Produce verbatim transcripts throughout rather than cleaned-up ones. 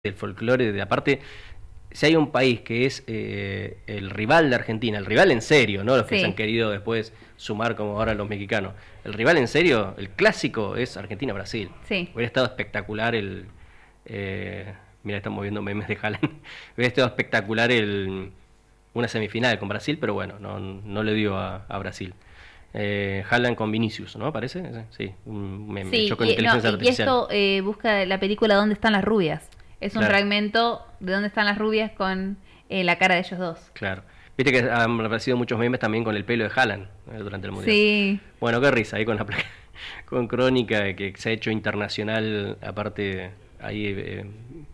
del folclore, de aparte, si hay un país que es eh, el rival de Argentina, el rival en serio, no los que sí. se han querido después sumar como ahora los mexicanos, el rival en serio, el clásico es Argentina-Brasil. Sí. Hubiera estado espectacular el... Eh, mira, están moviendo memes de Haaland. Hubiera estado espectacular el una semifinal con Brasil, pero bueno, no, no le dio a, a Brasil. Eh, Haaland con Vinicius, ¿no? ¿Parece? Sí, me, me sí, echó con y, inteligencia no, artificial. Y esto eh, busca la película ¿Dónde están las rubias? Es un claro. fragmento de ¿Dónde están las rubias? Con eh, la cara de ellos dos. Claro. Viste que han aparecido muchos memes también con el pelo de Haaland eh, durante el Mundial. Sí. Bueno, qué risa ahí con la placa, con Crónica, que se ha hecho internacional, aparte ahí eh,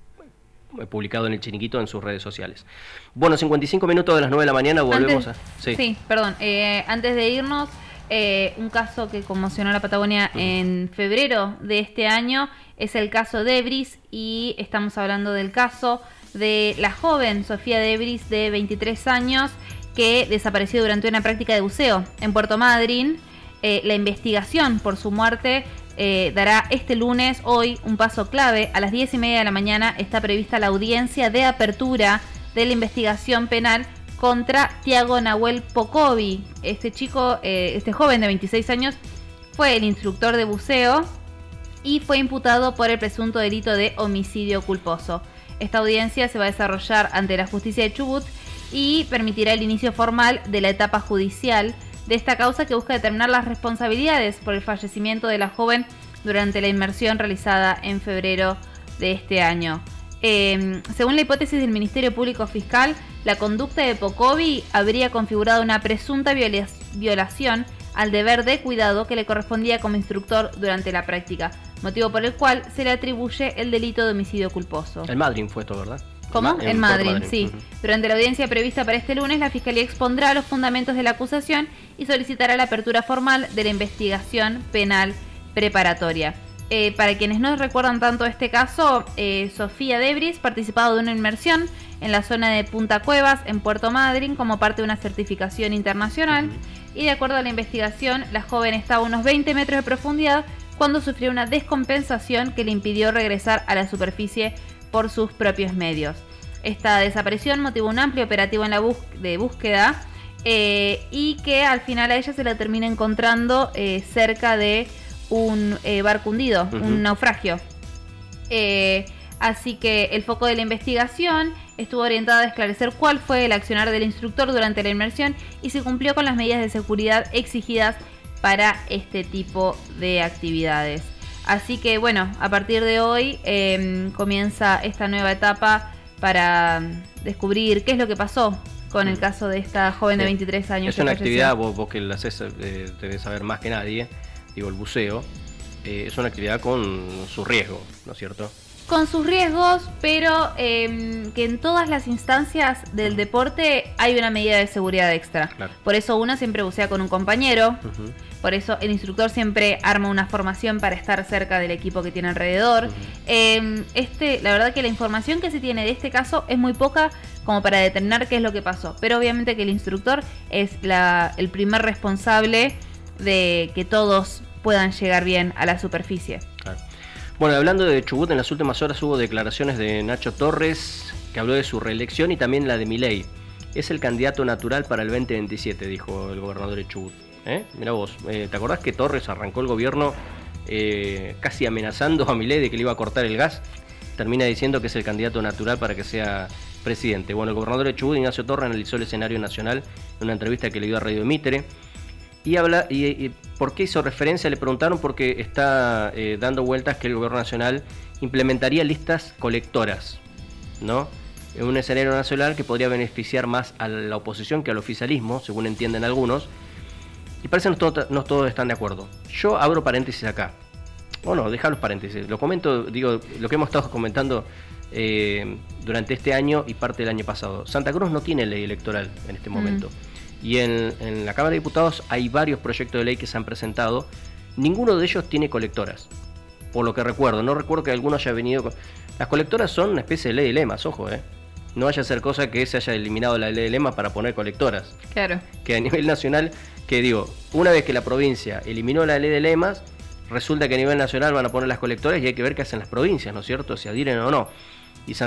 publicado en el Chiringuito en sus redes sociales. Bueno, cincuenta y cinco minutos de las nueve de la mañana, volvemos antes, a... Sí, sí perdón. Eh, antes de irnos, eh, un caso que conmocionó a la Patagonia uh-huh. en febrero de este año es el caso Debris, y estamos hablando del caso de la joven Sofía Debris, de veintitrés años, que desapareció durante una práctica de buceo en Puerto Madryn. Eh, la investigación por su muerte eh, dará este lunes, hoy, un paso clave. A las diez y media de la mañana está prevista la audiencia de apertura de la investigación penal contra Tiago Nahuel Pocovi. Este chico, eh, este joven de veintiséis años, fue el instructor de buceo y fue imputado por el presunto delito de homicidio culposo. Esta audiencia se va a desarrollar ante la justicia de Chubut y permitirá el inicio formal de la etapa judicial de esta causa, que busca determinar las responsabilidades por el fallecimiento de la joven durante la inmersión realizada en febrero de este año. Eh, según la hipótesis del Ministerio Público Fiscal, la conducta de Pocovi habría configurado una presunta viola- violación al deber de cuidado que le correspondía como instructor durante la práctica, motivo por el cual se le atribuye el delito de homicidio culposo. El Madryn fue esto, ¿verdad? ¿Cómo? En, en Madryn, Madryn, sí. Uh-huh. Durante la audiencia prevista para este lunes, la Fiscalía expondrá los fundamentos de la acusación y solicitará la apertura formal de la investigación penal preparatoria. Eh, para quienes no recuerdan tanto este caso, eh, Sofía Debris participaba de una inmersión en la zona de Punta Cuevas, en Puerto Madryn, como parte de una certificación internacional. Uh-huh. Y de acuerdo a la investigación, la joven estaba a unos veinte metros de profundidad cuando sufrió una descompensación que le impidió regresar a la superficie por sus propios medios. Esta desaparición motivó un amplio operativo en la bus- de búsqueda eh, y que al final a ella se la termina encontrando eh, cerca de un eh, barco hundido, uh-huh. un naufragio. Eh, así que el foco de la investigación estuvo orientado a esclarecer cuál fue el accionar del instructor durante la inmersión y si cumplió con las medidas de seguridad exigidas para este tipo de actividades. Así que bueno, a partir de hoy eh, comienza esta nueva etapa para descubrir qué es lo que pasó con el caso de esta joven de veintitrés años. Es una actividad, vos, vos que la haces, eh, debes saber más que nadie, digo, el buceo, eh, es una actividad con su riesgo, ¿no es cierto? Con sus riesgos, pero eh, que en todas las instancias del deporte hay una medida de seguridad extra. Claro. Por eso uno siempre bucea con un compañero, uh-huh. por eso el instructor siempre arma una formación para estar cerca del equipo que tiene alrededor. Uh-huh. Eh, este, la verdad que la información que se tiene de este caso es muy poca como para determinar qué es lo que pasó. Pero obviamente que el instructor es la, el primer responsable de que todos puedan llegar bien a la superficie. Claro. Bueno, hablando de Chubut, en las últimas horas hubo declaraciones de Nacho Torres, que habló de su reelección, y también la de Milei. Es el candidato natural para el veinte veintisiete, dijo el gobernador de Chubut. ¿Eh? Mirá vos, eh, ¿te acordás que Torres arrancó el gobierno eh, casi amenazando a Milei de que le iba a cortar el gas? Termina diciendo que es el candidato natural para que sea presidente. Bueno, el gobernador de Chubut, Ignacio Torres, analizó el escenario nacional en una entrevista que le dio a Radio Mitre. Y habla, y, y ¿por qué hizo referencia? Le preguntaron porque está eh, dando vueltas que el gobierno nacional implementaría listas colectoras, ¿no? En un escenario nacional que podría beneficiar más a la oposición que al oficialismo, según entienden algunos. Y parece que no todos, no todos están de acuerdo. Yo abro paréntesis acá. Bueno, deja los paréntesis. Lo comento, digo, lo que hemos estado comentando eh, durante este año y parte del año pasado. Santa Cruz no tiene ley electoral en este momento. Mm. Y en, en la Cámara de Diputados hay varios proyectos de ley que se han presentado. Ninguno de ellos tiene colectoras, por lo que recuerdo. No recuerdo que alguno haya venido con... Las colectoras son una especie de ley de lemas, ojo, ¿eh? No vaya a ser cosa que se haya eliminado la ley de lemas para poner colectoras. Claro. Que a nivel nacional, que digo, una vez que la provincia eliminó la ley de lemas, resulta que a nivel nacional van a poner las colectoras y hay que ver qué hacen las provincias, ¿no es cierto? Si adhieren o no.